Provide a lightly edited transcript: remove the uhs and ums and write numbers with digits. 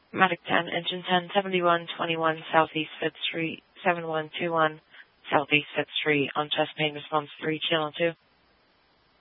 Medic 10, Engine 10, 7121 Southeast 5th Street, 7121 Southeast 5th Street on chest pain response 3, channel 2.